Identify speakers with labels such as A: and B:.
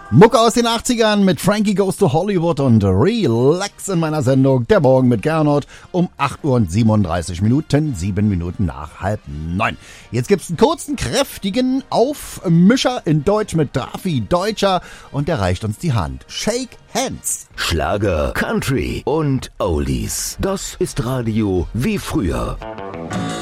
A: Mucke aus den 80ern mit Frankie Goes to Hollywood und Relax in meiner Sendung Der Morgen mit Gernot um 8:37 Uhr, 7 Minuten nach 8:30. Jetzt gibt's einen kurzen, kräftigen Aufmischer in Deutsch mit Drafi Deutscher und der reicht uns die Hand. Shake Hands.
B: Schlager, Country und Oldies. Das ist Radio wie früher.